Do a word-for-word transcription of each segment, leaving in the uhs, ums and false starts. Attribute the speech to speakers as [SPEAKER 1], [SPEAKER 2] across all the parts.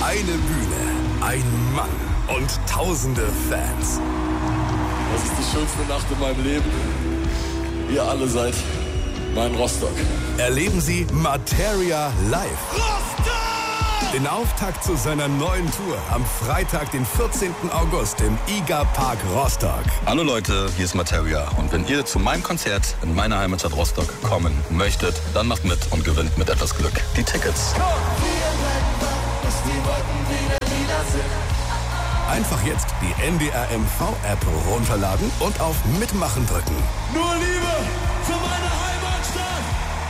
[SPEAKER 1] Eine Bühne, ein Mann und tausende Fans.
[SPEAKER 2] Das ist die schönste Nacht in meinem Leben. Ihr alle seid mein Rostock.
[SPEAKER 1] Erleben Sie Materia live. Rostock! Den Auftakt zu seiner neuen Tour am Freitag, den vierzehnten August im I G A Park Rostock.
[SPEAKER 3] Hallo Leute, hier ist Materia. Und wenn ihr zu meinem Konzert in meiner Heimatstadt Rostock kommen möchtet, dann macht mit und gewinnt mit etwas Glück die Tickets.
[SPEAKER 1] Einfach jetzt die N D R M V-App runterladen und auf Mitmachen drücken.
[SPEAKER 2] Nur Liebe für meine Heimatstadt!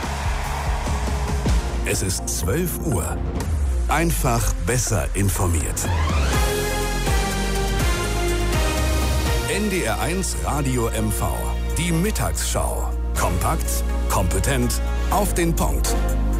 [SPEAKER 1] Es ist zwölf Uhr. Einfach besser informiert. N D R eins Radio M V. Die Mittagsschau. Kompakt, kompetent, auf den Punkt.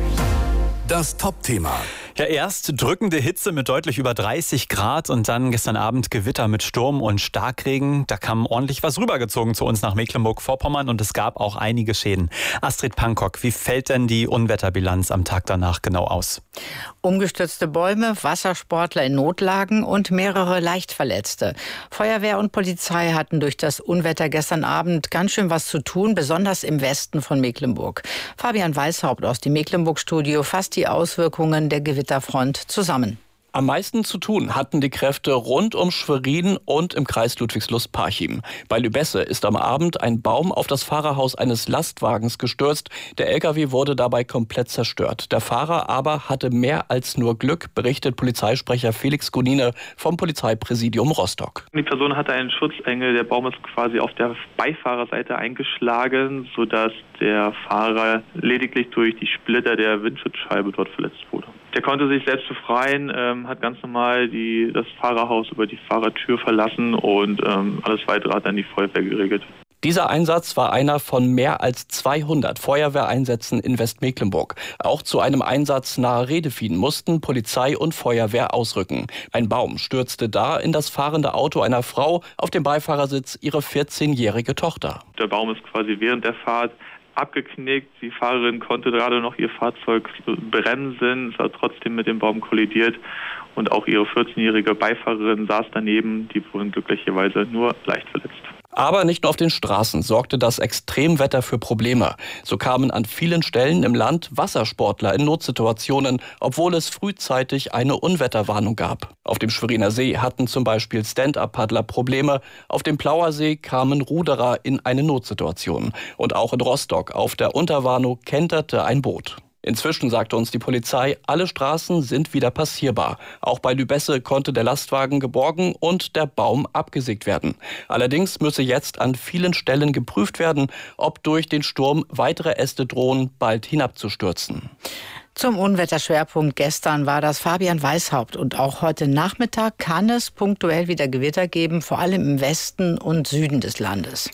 [SPEAKER 1] Das Top-Thema.
[SPEAKER 4] Ja, erst drückende Hitze mit deutlich über dreißig Grad und dann gestern Abend Gewitter mit Sturm und Starkregen. Da kam ordentlich was rübergezogen zu uns nach Mecklenburg-Vorpommern und es gab auch einige Schäden. Astrid Pankok, wie fällt denn die Unwetterbilanz am Tag danach genau aus?
[SPEAKER 5] Umgestürzte Bäume, Wassersportler in Notlagen und mehrere Leichtverletzte. Feuerwehr und Polizei hatten durch das Unwetter gestern Abend ganz schön was zu tun, besonders im Westen von Mecklenburg. Fabian Weishaupt aus dem Mecklenburg-Studio fasst die Auswirkungen der Gewitterfront zusammen.
[SPEAKER 6] Am meisten zu tun hatten die Kräfte rund um Schwerin und im Kreis Ludwigslust-Parchim. Bei Lübesse ist am Abend ein Baum auf das Fahrerhaus eines Lastwagens gestürzt. Der L K W wurde dabei komplett zerstört. Der Fahrer aber hatte mehr als nur Glück, berichtet Polizeisprecher Felix Gunine vom Polizeipräsidium Rostock.
[SPEAKER 7] Die Person hatte einen Schutzengel. Der Baum ist quasi auf der Beifahrerseite eingeschlagen, sodass der Fahrer lediglich durch die Splitter der Windschutzscheibe dort verletzt wurde. Der konnte sich selbst befreien, ähm, hat ganz normal die, das Fahrerhaus über die Fahrertür verlassen und ähm, alles weitere hat dann die Feuerwehr geregelt.
[SPEAKER 6] Dieser Einsatz war einer von mehr als zweihundert Feuerwehreinsätzen in Westmecklenburg. Auch zu einem Einsatz nahe Redefien mussten Polizei und Feuerwehr ausrücken. Ein Baum stürzte da in das fahrende Auto einer Frau, auf dem Beifahrersitz ihre vierzehnjährige Tochter.
[SPEAKER 7] Der Baum ist quasi während der Fahrt abgeknickt. Die Fahrerin konnte gerade noch ihr Fahrzeug bremsen, es hat trotzdem mit dem Baum kollidiert und auch ihre vierzehnjährige Beifahrerin saß daneben. Die wurden glücklicherweise nur leicht verletzt.
[SPEAKER 6] Aber nicht nur auf den Straßen sorgte das Extremwetter für Probleme. So kamen an vielen Stellen im Land Wassersportler in Notsituationen, obwohl es frühzeitig eine Unwetterwarnung gab. Auf dem Schweriner See hatten zum Beispiel Stand-Up-Paddler Probleme. Auf dem Plauer See kamen Ruderer in eine Notsituation. Und auch in Rostock auf der Unterwarnow kenterte ein Boot. Inzwischen sagte uns die Polizei, alle Straßen sind wieder passierbar. Auch bei Lübesse konnte der Lastwagen geborgen und der Baum abgesägt werden. Allerdings müsse jetzt an vielen Stellen geprüft werden, ob durch den Sturm weitere Äste drohen, bald hinabzustürzen.
[SPEAKER 5] Zum Unwetterschwerpunkt gestern war das Fabian Weishaupt und auch heute Nachmittag kann es punktuell wieder Gewitter geben, vor allem im Westen und Süden des Landes.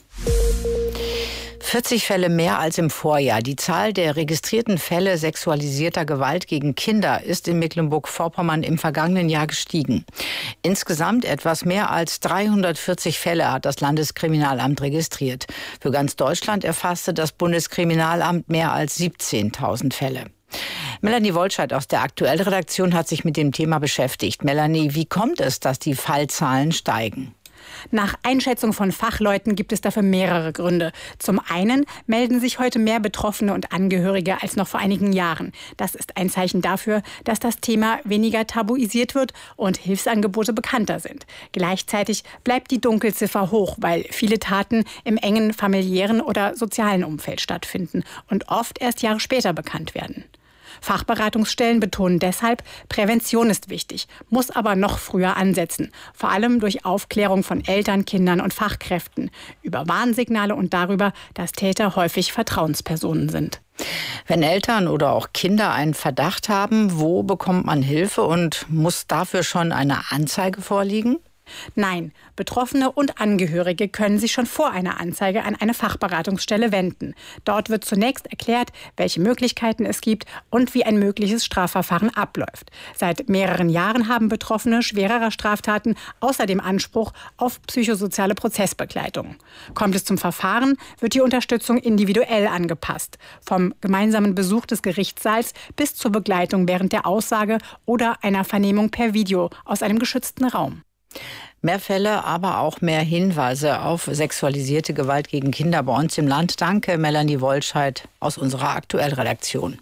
[SPEAKER 5] vierzig Fälle mehr als im Vorjahr. Die Zahl der registrierten Fälle sexualisierter Gewalt gegen Kinder ist in Mecklenburg-Vorpommern im vergangenen Jahr gestiegen. Insgesamt etwas mehr als dreihundertvierzig Fälle hat das Landeskriminalamt registriert. Für ganz Deutschland erfasste das Bundeskriminalamt mehr als siebzehntausend Fälle. Melanie Wolscheid aus der Aktuellredaktion hat sich mit dem Thema beschäftigt. Melanie, wie kommt es, dass die Fallzahlen steigen?
[SPEAKER 8] Nach Einschätzung von Fachleuten gibt es dafür mehrere Gründe. Zum einen melden sich heute mehr Betroffene und Angehörige als noch vor einigen Jahren. Das ist ein Zeichen dafür, dass das Thema weniger tabuisiert wird und Hilfsangebote bekannter sind. Gleichzeitig bleibt die Dunkelziffer hoch, weil viele Taten im engen familiären oder sozialen Umfeld stattfinden und oft erst Jahre später bekannt werden. Fachberatungsstellen betonen deshalb, Prävention ist wichtig, muss aber noch früher ansetzen. Vor allem durch Aufklärung von Eltern, Kindern und Fachkräften über Warnsignale und darüber, dass Täter häufig Vertrauenspersonen sind.
[SPEAKER 5] Wenn Eltern oder auch Kinder einen Verdacht haben, wo bekommt man Hilfe und muss dafür schon eine Anzeige vorliegen?
[SPEAKER 8] Nein, Betroffene und Angehörige können sich schon vor einer Anzeige an eine Fachberatungsstelle wenden. Dort wird zunächst erklärt, welche Möglichkeiten es gibt und wie ein mögliches Strafverfahren abläuft. Seit mehreren Jahren haben Betroffene schwererer Straftaten außerdem Anspruch auf psychosoziale Prozessbegleitung. Kommt es zum Verfahren, wird die Unterstützung individuell angepasst. Vom gemeinsamen Besuch des Gerichtssaals bis zur Begleitung während der Aussage oder einer Vernehmung per Video aus einem geschützten Raum.
[SPEAKER 5] Mehr Fälle, aber auch mehr Hinweise auf sexualisierte Gewalt gegen Kinder bei uns im Land. Danke, Melanie Wollscheid aus unserer Aktuellredaktion.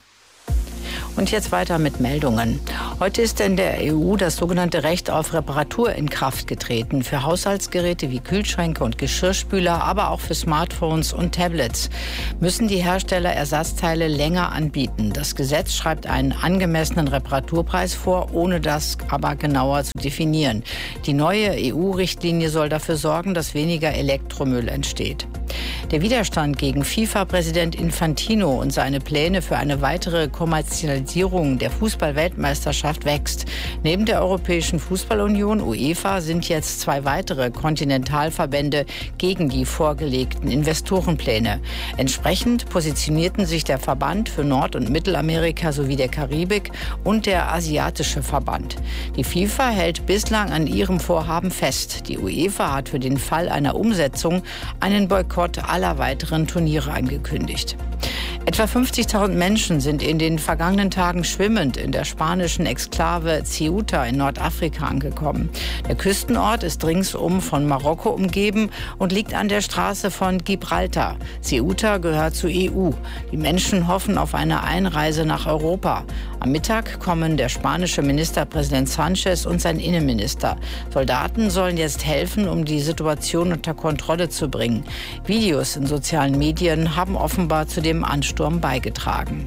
[SPEAKER 5] Und jetzt weiter mit Meldungen. Heute ist in der E U das sogenannte Recht auf Reparatur in Kraft getreten. Für Haushaltsgeräte wie Kühlschränke und Geschirrspüler, aber auch für Smartphones und Tablets müssen die Hersteller Ersatzteile länger anbieten. Das Gesetz schreibt einen angemessenen Reparaturpreis vor, ohne das aber genauer zu definieren. Die neue E U-Richtlinie soll dafür sorgen, dass weniger Elektromüll entsteht. Der Widerstand gegen FIFA-Präsident Infantino und seine Pläne für eine weitere Kommerzialisierung der Fußball-Weltmeisterschaft wächst. Neben der Europäischen Fußballunion UEFA sind jetzt zwei weitere Kontinentalverbände gegen die vorgelegten Investorenpläne. Entsprechend positionierten sich der Verband für Nord- und Mittelamerika sowie der Karibik und der Asiatische Verband. Die FIFA hält bislang an ihrem Vorhaben fest. Die UEFA hat für den Fall einer Umsetzung einen Boykott aller weiteren Turniere angekündigt. Etwa fünfzigtausend Menschen sind in den vergangenen Tagen schwimmend in der spanischen Exklave Ceuta in Nordafrika angekommen. Der Küstenort ist ringsum von Marokko umgeben und liegt an der Straße von Gibraltar. Ceuta gehört zur E U. Die Menschen hoffen auf eine Einreise nach Europa. Am Mittag kommen der spanische Ministerpräsident Sánchez und sein Innenminister. Soldaten sollen jetzt helfen, um die Situation unter Kontrolle zu bringen. Videos in sozialen Medien haben offenbar zu dem Ansturm beigetragen.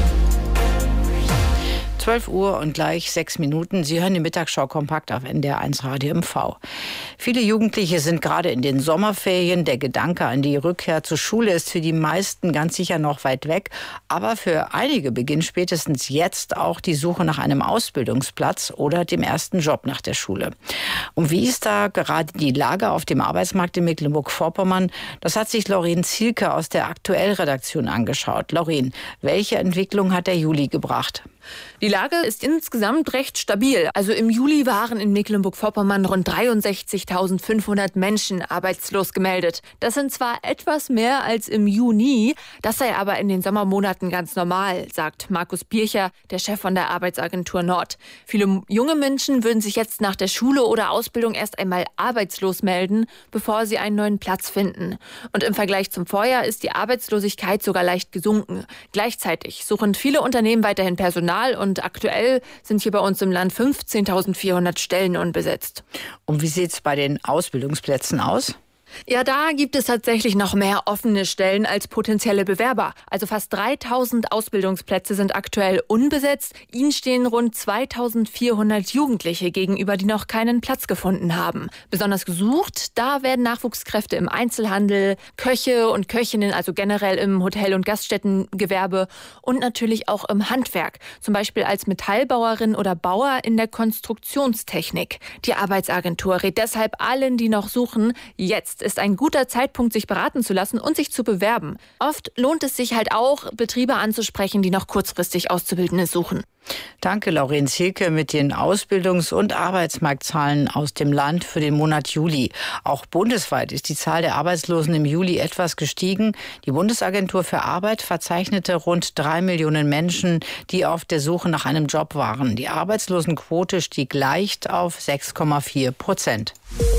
[SPEAKER 5] zwölf Uhr und gleich sechs Minuten. Sie hören die Mittagsschau kompakt auf N D R eins Radio M V. Viele Jugendliche sind gerade in den Sommerferien. Der Gedanke an die Rückkehr zur Schule ist für die meisten ganz sicher noch weit weg. Aber für einige beginnt spätestens jetzt auch die Suche nach einem Ausbildungsplatz oder dem ersten Job nach der Schule. Und wie ist da gerade die Lage auf dem Arbeitsmarkt in Mecklenburg-Vorpommern? Das hat sich Lauren Zielke aus der Aktuellredaktion angeschaut. Lauren, welche Entwicklung hat der Juli gebracht?
[SPEAKER 9] Die Lage ist insgesamt recht stabil. Also im Juli waren in Mecklenburg-Vorpommern rund dreiundsechzigtausendfünfhundert Menschen arbeitslos gemeldet. Das sind zwar etwas mehr als im Juni, das sei aber in den Sommermonaten ganz normal, sagt Markus Bircher, der Chef von der Arbeitsagentur Nord. Viele junge Menschen würden sich jetzt nach der Schule oder Ausbildung erst einmal arbeitslos melden, bevor sie einen neuen Platz finden. Und im Vergleich zum Vorjahr ist die Arbeitslosigkeit sogar leicht gesunken. Gleichzeitig suchen viele Unternehmen weiterhin Personal und aktuell sind hier bei uns im Land fünfzehntausendvierhundert Stellen unbesetzt.
[SPEAKER 5] Und wie sieht es bei den Ausbildungsplätzen aus?
[SPEAKER 9] Ja, da gibt es tatsächlich noch mehr offene Stellen als potenzielle Bewerber. Also fast dreitausend Ausbildungsplätze sind aktuell unbesetzt. Ihnen stehen rund zweitausendvierhundert Jugendliche gegenüber, die noch keinen Platz gefunden haben. Besonders gesucht, da werden Nachwuchskräfte im Einzelhandel, Köche und Köchinnen, also generell im Hotel- und Gaststättengewerbe und natürlich auch im Handwerk. Zum Beispiel als Metallbauerin oder Bauer in der Konstruktionstechnik. Die Arbeitsagentur rät deshalb allen, die noch suchen, jetzt ist ein guter Zeitpunkt, sich beraten zu lassen und sich zu bewerben. Oft lohnt es sich halt auch, Betriebe anzusprechen, die noch kurzfristig Auszubildende suchen.
[SPEAKER 5] Danke, Lauren Zielke, mit den Ausbildungs- und Arbeitsmarktzahlen aus dem Land für den Monat Juli. Auch bundesweit ist die Zahl der Arbeitslosen im Juli etwas gestiegen. Die Bundesagentur für Arbeit verzeichnete rund drei Millionen Menschen, die auf der Suche nach einem Job waren. Die Arbeitslosenquote stieg leicht auf sechs Komma vier Prozent.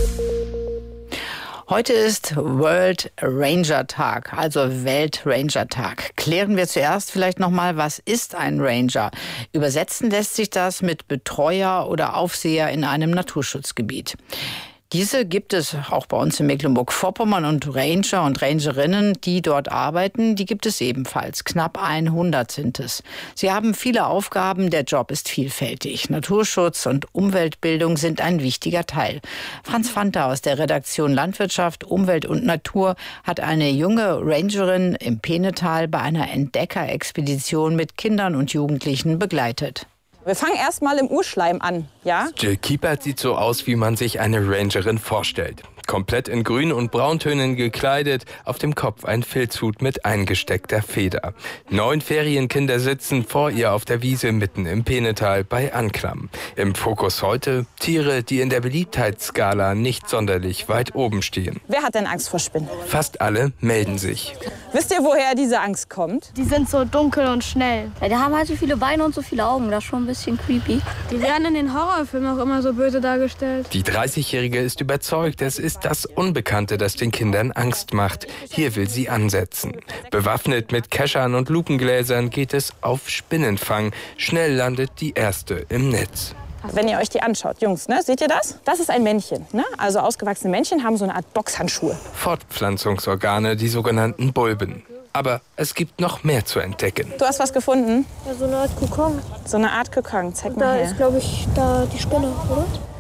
[SPEAKER 5] Heute ist World Ranger Tag, also Welt-Ranger Tag. Klären wir zuerst vielleicht nochmal, was ist ein Ranger? Übersetzen lässt sich das mit Betreuer oder Aufseher in einem Naturschutzgebiet. Diese gibt es auch bei uns in Mecklenburg-Vorpommern und Ranger und Rangerinnen, die dort arbeiten, die gibt es ebenfalls. Knapp hundert sind es. Sie haben viele Aufgaben, der Job ist vielfältig. Naturschutz und Umweltbildung sind ein wichtiger Teil. Franz Fanta aus der Redaktion Landwirtschaft, Umwelt und Natur hat eine junge Rangerin im Peenetal bei einer Entdeckerexpedition mit Kindern und Jugendlichen begleitet.
[SPEAKER 10] Wir fangen erstmal im Urschleim an, ja?
[SPEAKER 11] Jill Kiepert sieht so aus, wie man sich eine Rangerin vorstellt. Komplett in Grün- und Brauntönen gekleidet, auf dem Kopf ein Filzhut mit eingesteckter Feder. Neun Ferienkinder sitzen vor ihr auf der Wiese mitten im Peenetal bei Anklam. Im Fokus heute Tiere, die in der Beliebtheitsskala nicht sonderlich weit oben stehen.
[SPEAKER 10] Wer hat denn Angst vor Spinnen?
[SPEAKER 11] Fast alle melden sich.
[SPEAKER 10] Wisst ihr, woher diese Angst kommt?
[SPEAKER 12] Die sind so dunkel und schnell.
[SPEAKER 13] Ja, die haben halt so viele Beine und so viele Augen, das ist schon ein bisschen creepy.
[SPEAKER 12] Die werden in den Horrorfilmen auch immer so böse dargestellt.
[SPEAKER 11] Die dreißigjährige ist überzeugt, es ist das Unbekannte, das den Kindern Angst macht. Hier will sie ansetzen. Bewaffnet mit Keschern und Lupengläsern geht es auf Spinnenfang. Schnell landet die erste im Netz.
[SPEAKER 10] Wenn ihr euch die anschaut, Jungs, ne, seht ihr das? Das ist ein Männchen. Ne? Also ausgewachsene Männchen haben so eine Art Boxhandschuhe.
[SPEAKER 11] Fortpflanzungsorgane, die sogenannten Bulben. Aber es gibt noch mehr zu entdecken.
[SPEAKER 10] Du hast was gefunden?
[SPEAKER 12] Ja, so eine Art Kokon.
[SPEAKER 10] So eine Art Kokon, zeig
[SPEAKER 12] und
[SPEAKER 10] mal
[SPEAKER 12] da
[SPEAKER 10] her.
[SPEAKER 12] Da ist, glaube ich, da die Spinne, oder?